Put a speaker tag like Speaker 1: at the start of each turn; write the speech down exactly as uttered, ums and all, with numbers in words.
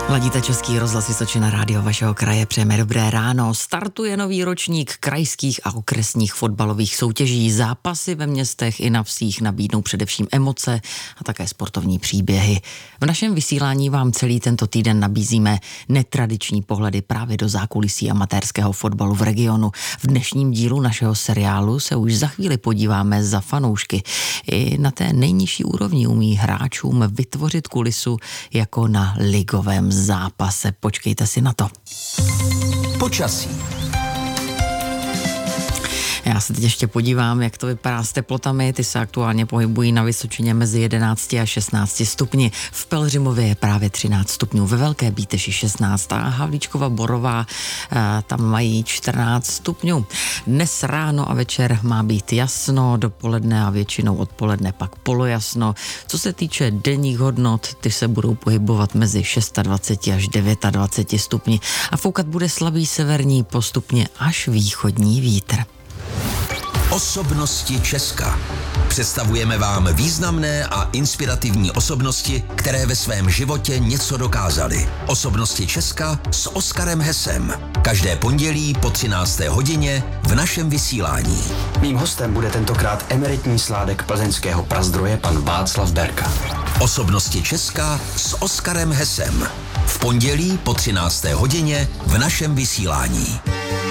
Speaker 1: Ladíte Český rozhlas Vysočina, rádio vašeho kraje, přejeme dobré ráno. Startuje nový ročník krajských a okresních fotbalových soutěží. Zápasy ve městech i na vsích nabídnou především emoce a také sportovní příběhy. V našem vysílání vám celý tento týden nabízíme netradiční pohledy právě do zákulisí amatérského fotbalu v regionu. V dnešním dílu našeho seriálu se už za chvíli podíváme za fanoušky. I na té nejnižší úrovni umí hráčům vytvořit kulisu jako na ligovém zápase. Počkejte si na to.
Speaker 2: Počasí.
Speaker 1: Já se teď ještě podívám, jak to vypadá s teplotami. Ty se aktuálně pohybují na Vysočině mezi jedenácti a šestnácti stupni. V Pelhřimově je právě třináct stupňů, ve Velké Bíteši šestnáct a Havlíčkova Borová tam mají čtrnáct stupňů. Dnes ráno a večer má být jasno, dopoledne a většinou odpoledne pak polojasno. Co se týče denních hodnot, ty se budou pohybovat mezi dvacet šest až dvacet devět stupni a foukat bude slabý severní, postupně až východní vítr.
Speaker 2: Osobnosti Česka. Představujeme vám významné a inspirativní osobnosti, které ve svém životě něco dokázaly. Osobnosti Česka s Oskarem Hesem. Každé pondělí po třinácté hodině v našem vysílání.
Speaker 3: Mým hostem bude tentokrát emeritní sládek plzeňského prazdroje pan Václav Berka.
Speaker 2: Osobnosti Česka s Oskarem Hesem. V pondělí po třinácté hodině v našem vysílání.